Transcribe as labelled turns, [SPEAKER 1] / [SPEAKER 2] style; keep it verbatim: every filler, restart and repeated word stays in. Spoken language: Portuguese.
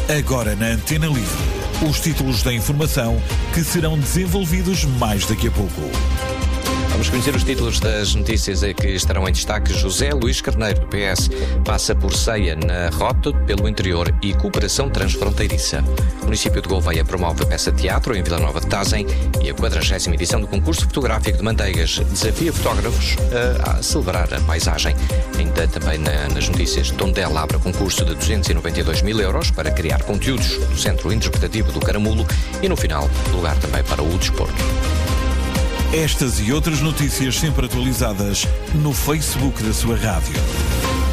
[SPEAKER 1] Agora na Antena Livre. Os títulos da informação que serão desenvolvidos mais daqui a pouco.
[SPEAKER 2] Vamos conhecer os títulos das notícias que estarão em destaque. José Luís Carneiro, do P S, passa por ceia na rota pelo interior e cooperação transfronteiriça. O município de Gouveia promove a peça de teatro em Vila Nova de Tazem e a quadragésima edição do concurso fotográfico de Manteigas desafia fotógrafos a, a celebrar a paisagem. Ainda também na, nas notícias, Tondela abre concurso de duzentos e noventa e dois mil euros para criar conteúdos do Centro Interpretativo do Caramulo e, no final, lugar também para o desporto.
[SPEAKER 1] Estas e outras notícias sempre atualizadas no Facebook da sua rádio.